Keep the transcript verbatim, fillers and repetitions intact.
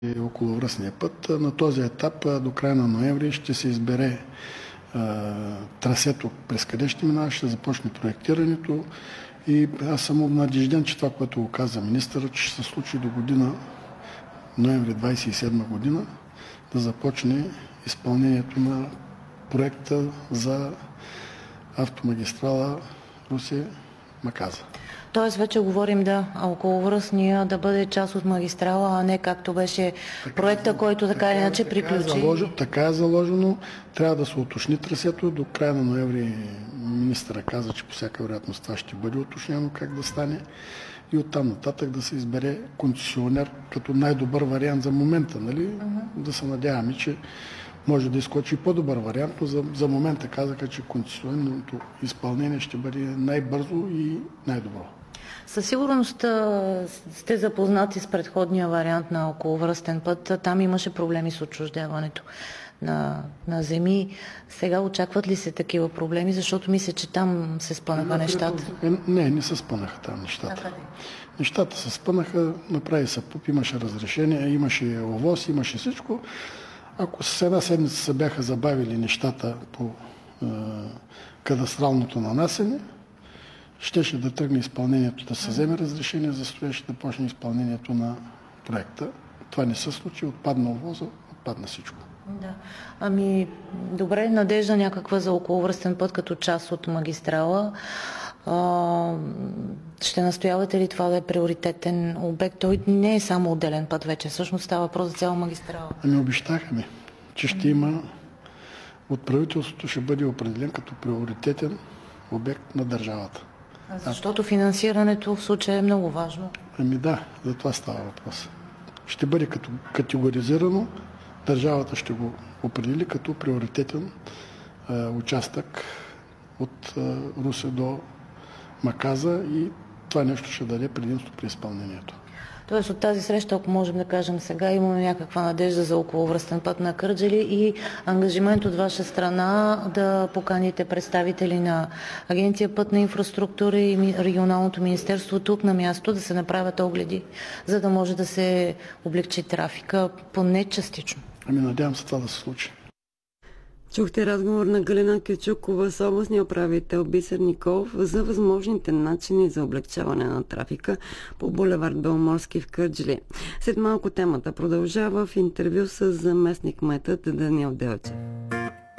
околовръстния път. На този етап до края на ноември ще се избере а, трасето, през къде ще минава, ще започне проектирането и аз съм обнадежден, че това, което го каза министъра, че ще се случи до година, ноември двадесет и седма година, да започне изпълнението на проекта за автомагистрала Русе-Маказа. Тоест вече говорим да околовръстния да бъде част от магистрала, а не както беше така, проекта, който така или иначе приключи. Така е, заложено, така е заложено. Трябва да се уточни трасето. До края на ноември министъра каза, че по всяка вероятност това ще бъде уточнено как да стане. И оттам нататък да се избере концесионер като най-добър вариант за момента. Нали? Uh-huh. Да се надяваме, че може да изкочи по-добър вариант, но за, за момента казаха, че концесионното изпълнение ще бъде най-бързо и най-добро. Със сигурност сте запознати с предходния вариант на околовръстен път. Там имаше проблеми с отчуждаването на, на земи. Сега очакват ли се такива проблеми? Защото мисля, че там се спънаха нещата. Не, не се спънаха там нещата. Нещата се спънаха, направи се ПУП, имаше разрешение, имаше ОВОС, имаше всичко. Ако с една седмица се бяха забавили нещата по е, кадастралното нанасене, щеше да тръгне изпълнението, да се вземе разрешение за строеж, да почне изпълнението на проекта. Това не се случи, отпадна ОВОСа, отпадна всичко. Да. Ами, добре, надежда някаква за околовръстен път като част от магистрала. А, ще настоявате ли това да е приоритетен обект? Той не е само отделен път вече, всъщност става въпрос за цяла магистрала. Ами обещахме, че ще има, от правителството ще бъде определен като приоритетен обект на държавата. А защото финансирането в случая е много важно. Ами да, за това става въпрос. Ще бъде като категоризирано, държавата ще го определи като приоритетен е, участък от е, Русе до Маказа и това нещо ще даде предимство при изпълнението. Тоест от тази среща, ако можем да кажем сега, имаме някаква надежда за околовръстен път на Кърджали и ангажимент от ваша страна да поканите представители на Агенция Пътна инфраструктура и Регионалното министерство тук на място да се направят огледи, за да може да се облегчи трафика, поне частично. Ами надявам се това да се случи. Чухте разговор на Галина Кючукова с областния управител Бисер Николов за възможните начини за облегчаване на трафика по булевард Беломорски в Кърджали. След малко темата продължава в интервю с заместник-кметът Даниел Делчев.